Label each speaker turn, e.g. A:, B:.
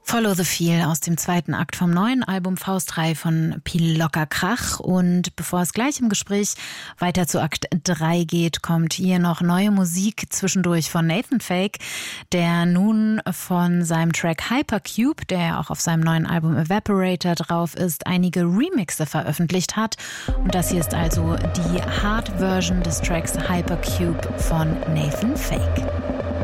A: Follow the Feel aus dem zweiten Akt vom neuen Album Faust 3 von Piel Locker Krach. Und bevor es gleich im Gespräch weiter zu Akt 3 geht, kommt hier noch neue Musik zwischendurch von Nathan Fake, der nun von seinem Track Hypercube, der ja auch auf seinem neuen Album Evaporator drauf ist, einige Remixe veröffentlicht hat. Und das hier ist also die Hard-Version des Tracks Hypercube von Nathan Fake.